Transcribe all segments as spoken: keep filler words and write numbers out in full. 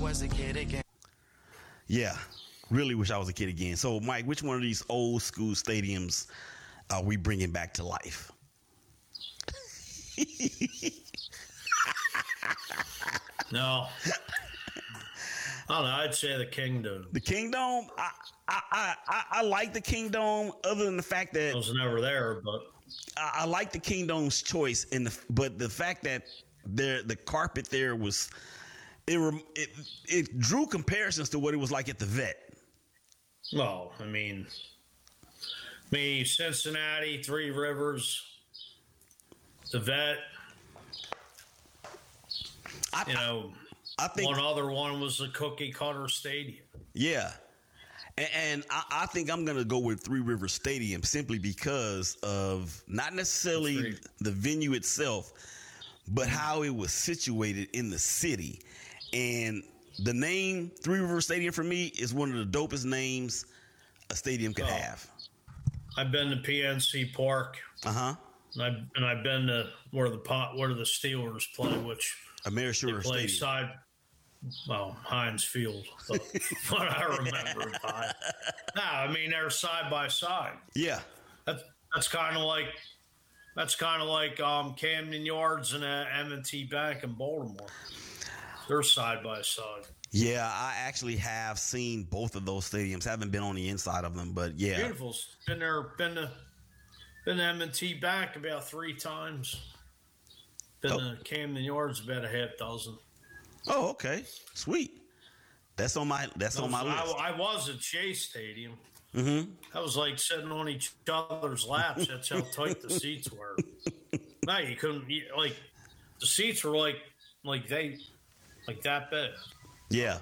was a kid again. Yeah, really wish I was a kid again. So, Mike, which one of these old school stadiums are we bringing back to life? No. I don't know. I'd say the Kingdom. The Kingdome? I, I, I, I, I like the Kingdome, other than the fact that I was never there, but I, I like the Kingdome's choice, in the but the fact that there the carpet there was it, it it drew comparisons to what it was like at the Vet. well, I mean, me Cincinnati, Three Rivers, the Vet. I, You know, I think one other one was the Cookie Cutter Stadium. yeah. And, and I, I think I'm going to go with Three Rivers Stadium simply because of not necessarily Agreed. the venue itself, but how it was situated in the city. And the name Three Rivers Stadium for me is one of the dopest names a stadium could Oh. have. I've been to P N C Park, Uh huh. and I've, and I've been to where the pot where the Steelers play, which they Amerisura play Stadium. side. Well, Heinz Field, but what I remember it by. No, I mean they're side by side. Yeah. That's that's kind of like that's kind of like um, Camden Yards and uh, M and T Bank in Baltimore. They're side by side. Yeah, I actually have seen both of those stadiums. Haven't been on the inside of them, but yeah. Beautiful. Been there. Been to been to M and T Bank about three times. Been Oh. to Camden Yards about a half dozen. Oh, okay. Sweet. That's on my that's on my I, list. I was at Shea Stadium. Mm-hmm. I was like sitting on each other's laps. That's how tight the seats were. No, you couldn't. You, like the seats were like like they like that big. Yeah.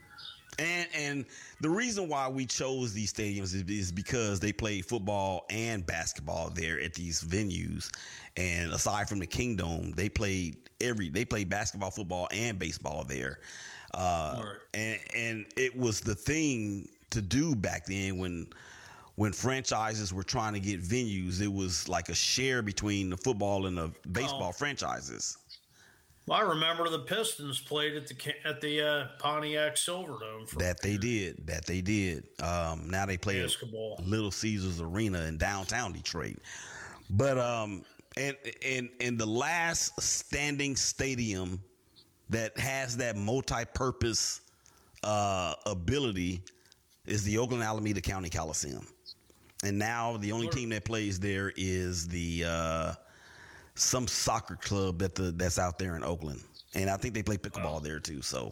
And and the reason why we chose these stadiums is, is because they play football and basketball there at these venues. And aside from the Kingdome, they played every they played basketball, football, and baseball there. Uh, Right. and and it was the thing to do back then when when franchises were trying to get venues. It was like a share between the football and the baseball Oh. franchises. Well, I remember the Pistons played at the Ca- at the uh, Pontiac Silverdome for That they did. That they did. Um, now they play at basketball. Little Caesars Arena in downtown Detroit. But um, and and and the last standing stadium that has that multi-purpose uh, ability is the Oakland Alameda County Coliseum. And now the only Sure. team that plays there is the uh, some soccer club that the that's out there in Oakland. And I think they play pickleball Wow. there too. So,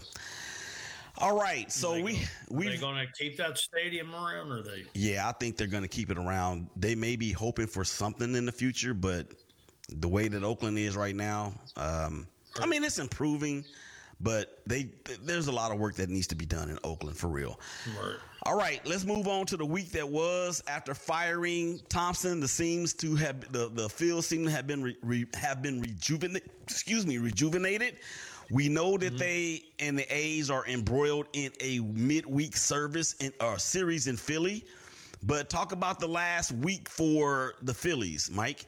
all right. So They we gonna- we they going to keep that stadium around, or they? yeah, I think they're going to keep it around. They may be hoping for something in the future, but the way that Oakland is right now, um, I mean, it's improving, but they there's a lot of work that needs to be done in Oakland for real. Right. All right, let's move on to the week that was. After firing Thompson, the seems to have the, the field seem to have been re, re, have been rejuvenated. Excuse me, rejuvenated. We know that they and the A's are embroiled in a midweek service in or series in Philly. But talk about the last week for the Phillies, Mike.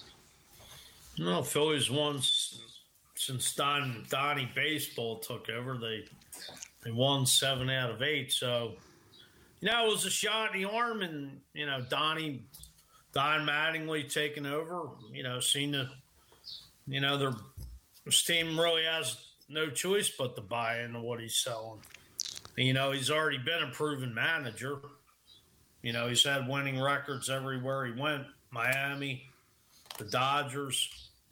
No, Phillies won s- since Don Donnie Baseball took over. They they won seven out of eight. So you know it was a shot in the arm, and you know Donnie Don Mattingly taking over. You know, seen the you know their this team really has no choice but to buy into what he's selling. And, you know, he's already been a proven manager. You know, he's had winning records everywhere he went. Miami, the Dodgers.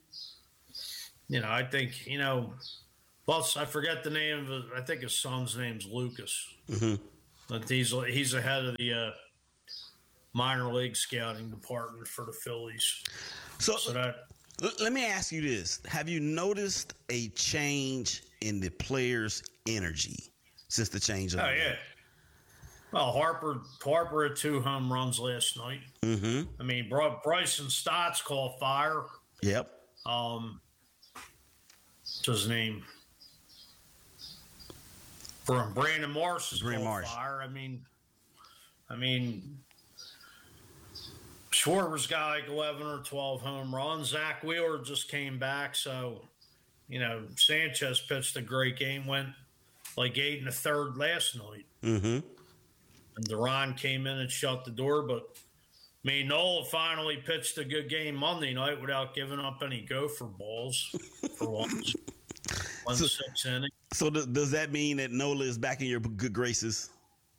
You know, I think, you know, plus I forget the name of his, I think his son's name's Lucas. Mm-hmm. But he's he's the head of the uh, minor league scouting department for the Phillies. So, So that L- let me ask you this. Have you noticed a change in the players' energy since the change of oh the yeah. Well, Harper Harper had two home runs last night. Mm-hmm. I mean, Bry- Bryson Stott's called fire. Yep. Um, what's his name? From Brandon Marsh is Brandon called Marsh. fire. I mean, I mean, Schwarber's got like eleven or twelve home runs. Zach Wheeler just came back, so you know Sanchez pitched a great game. Went like eight and a third last night. Mm-hmm. And Duran came in and shut the door, but I mean, Nola finally pitched a good game Monday night without giving up any gopher balls for once. One So- six inning. So th- does that mean that Nola is back in your good graces?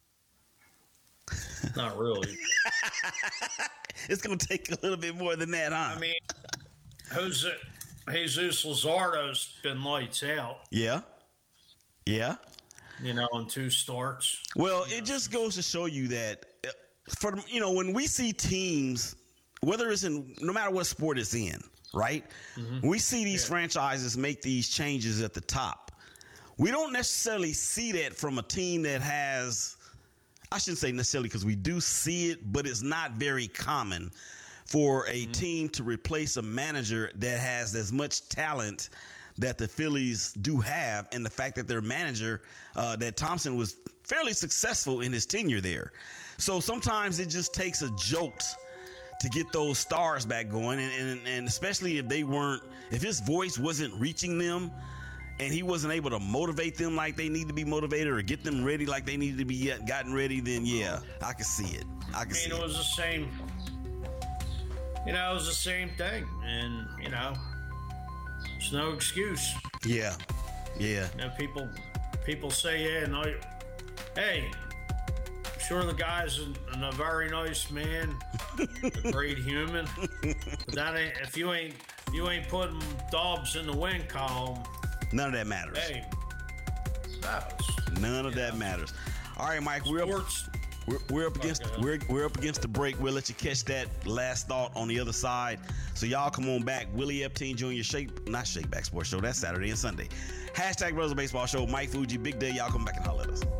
Not really. It's going to take a little bit more than that, huh? I mean, Jose, Jesus Luzardo's been lights out, yeah. Yeah. you know, in two starts. Well, it just goes to show you that, uh, for the- you know, when we see teams, whether it's in, no matter what sport it's in, right? We see these Yeah. franchises make these changes at the top. We don't necessarily see that from a team that has, I shouldn't say necessarily because we do see it, but it's not very common for a team to replace a manager that has as much talent that the Phillies do have, and the fact that their manager, uh, that Thompson, was fairly successful in his tenure there. So sometimes it just takes a jolt to get those stars back going, and, and, and especially if they weren't, if his voice wasn't reaching them, and he wasn't able to motivate them like they need to be motivated or get them ready like they needed to be yet gotten ready, then yeah, I can see it. I can I see mean, it it. was the same, you know, it was the same thing. And, you know, there's no excuse. Yeah, yeah, You know, people people say, yeah, no, hey, I'm sure the guy's a, a very nice man, a great human. But that ain't, if you ain't you ain't putting Dobbs in the win column, none of that matters. hey, that was None of that matters. All right, Mike, we're up, sports. we're, we're up against Okay. we're, we're up against the break. We'll let you catch that last thought on the other side. So y'all come on back. Willie Epstein Junior Shake, not Shake Back Sports Show. That's Saturday and Sunday. Hashtag Brothers Baseball Show. Mike Fuji, Big Day. Y'all come back and holler at us.